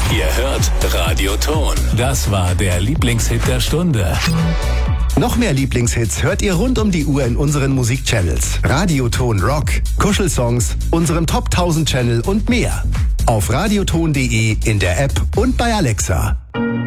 Ihr hört Radio Ton. Das war der Lieblingshit der Stunde. Noch mehr Lieblingshits hört ihr rund um die Uhr in unseren Musikchannels. Radioton Rock, Kuschelsongs, unserem Top 1000 Channel und mehr. Auf radioton.de, in der App und bei Alexa.